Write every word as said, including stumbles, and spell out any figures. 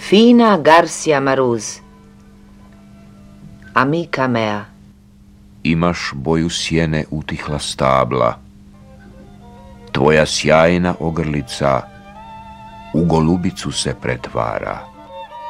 Fina Garcia Maruz. Amica mea. Imaš boju sjene utihla stabla. Tvoja sjajna ogrlica u golubicu se pretvara.